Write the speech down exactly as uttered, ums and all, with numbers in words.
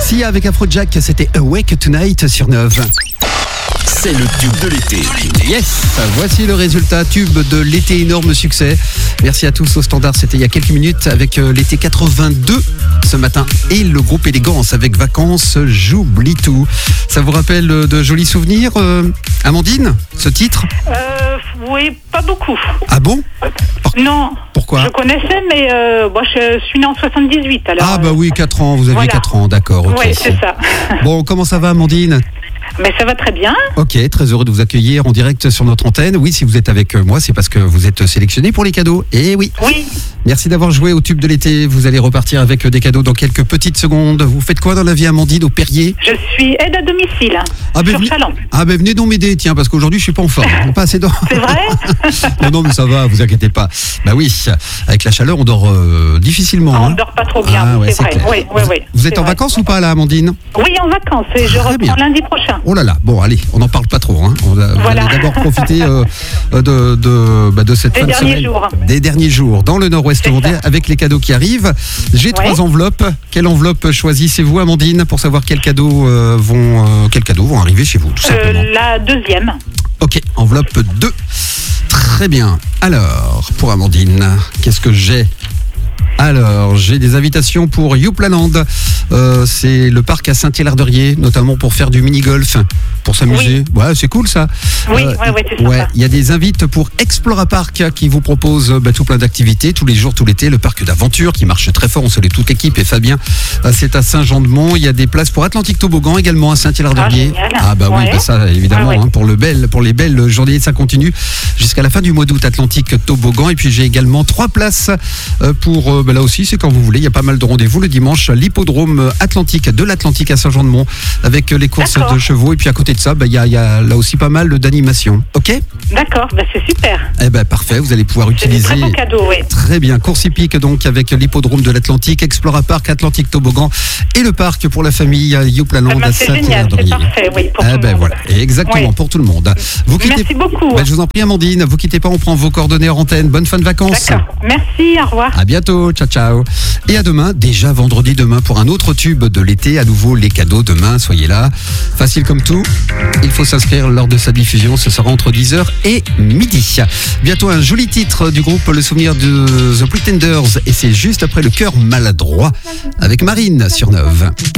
Si avec Afrojack, c'était Awake Tonight sur neuf. C'est le tube de l'été. Yes, voici le résultat, tube de l'été, énorme succès. Merci à tous au standard, c'était il y a quelques minutes avec euh, l'été quatre-vingt-deux ce matin et le groupe Élégance avec Vacances, j'oublie tout. Ça vous rappelle euh, de jolis souvenirs, euh, Amandine, ce titre? Euh, oui, pas beaucoup. Ah bon? Non. Pourquoi? Je connaissais, mais euh, moi je suis née en soixante-dix-huit. Alors, Ah bah oui, quatre ans, vous aviez voilà. quatre ans, d'accord. Ok. Oui, c'est ça. Bon, comment ça va, Amandine? Mais ça va très bien. Ok, très heureux de vous accueillir en direct sur notre antenne. Oui, si vous êtes avec moi, c'est parce que vous êtes sélectionné pour les cadeaux. Et oui. Oui. Merci d'avoir joué au tube de l'été. Vous allez repartir avec des cadeaux dans quelques petites secondes. Vous faites quoi dans la vie, Amandine, au Perrier? Je suis aide à domicile. Ah ben, sur venez, Chalon. ah ben venez donc m'aider, tiens, parce qu'aujourd'hui je suis pas en forme. Pas assez d'or. C'est vrai? Non, non, mais ça va, vous inquiétez pas. Bah oui, avec la chaleur, on dort euh, difficilement. On hein. ne dort pas trop bien, Ah, oui, ouais, c'est vrai. clair. Oui, oui, vous, oui, vous c'est êtes en vrai. vacances ou pas là, Amandine? Oui, en vacances. Et je Très reprends bien. lundi prochain. Oh là là, bon allez, on n'en parle pas trop. Hein. On va, Voilà. on va d'abord profiter euh, de, de, bah, de cette Des fin de derniers semaine. jours. Des derniers jours dans le nord-ouest C'est vendéen ça. avec les cadeaux qui arrivent. J'ai Ouais. trois enveloppes. Quelle enveloppe choisissez-vous, Amandine, pour savoir quels cadeaux, euh, vont, euh, quels cadeaux vont arriver chez vous, tout simplement? Euh, la deuxième. Ok, enveloppe deux. Très bien. Alors, pour Amandine, qu'est-ce que j'ai? Alors, j'ai des invitations pour Youplaland. Euh, c'est le parc à Saint-Hilaire-de-Riez, notamment pour faire du mini-golf, pour s'amuser. Ouais, c'est cool ça. Oui, ouais, ouais, c'est sympa. ouais, il y a des invites pour Explora Park qui vous propose bah, tout plein d'activités tous les jours, tout l'été. Le parc d'aventure qui marche très fort. On salue toute l'équipe et Fabien. euh, C'est à Saint-Jean-de-Mont. Il y a des places pour Atlantique Toboggan également à Saint-Hilaire-de-Riez. Ah, génial. Ah bah oui, Ouais. bah ça évidemment Ouais, ouais. hein, pour le bel, pour les belles journées, ça continue jusqu'à la fin du mois d'août. Atlantique Toboggan. Et puis j'ai également trois places euh, pour euh, bah, là aussi c'est quand vous voulez. Il y a pas mal de rendez-vous le dimanche. L'hippodrome Atlantique de l'Atlantique à Saint-Jean-de-Mont avec euh, les courses D'accord. de chevaux. Et puis à côté de ça, bah, il y, a, il y a là aussi pas mal d'animations. Ok? D'accord, bah, c'est super. Eh ben parfait. Vous allez pouvoir C'est des utiliser. très beaux cadeaux, oui. Très bien, course hippique donc avec l'hippodrome de l'Atlantique, Explora Park, Atlantique Toboggan et le parc pour la famille Youplaland Ah bah, à c'est génial, c'est Saint-Hilaire-de-Riez. parfait, oui, pour Eh tout le ben monde. voilà, et exactement Oui. pour tout le monde. Vous quittez... Merci beaucoup. Ben, je vous en prie Amandine, vous quittez pas, on prend vos coordonnées en antenne. Bonne fin de vacances. D'accord. Merci, au revoir. À bientôt, ciao ciao. Et à demain, déjà vendredi demain pour un autre tube de l'été. À nouveau les cadeaux demain, soyez là. Facile comme tout. Il faut s'inscrire lors de sa diffusion, ce sera entre dix heures et midi. Bientôt un joli titre du groupe Le Souvenir de The Pretenders et c'est juste après Le Cœur Maladroit avec Marine sur neuf.